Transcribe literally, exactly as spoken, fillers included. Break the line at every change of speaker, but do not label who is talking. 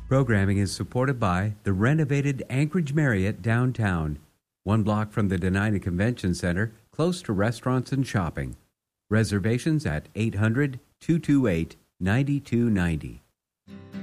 Programming is supported by the renovated Anchorage Marriott downtown, one block from the Denina Convention Center, close to restaurants and shopping. Reservations at eight hundred, two two eight, nine two nine zero.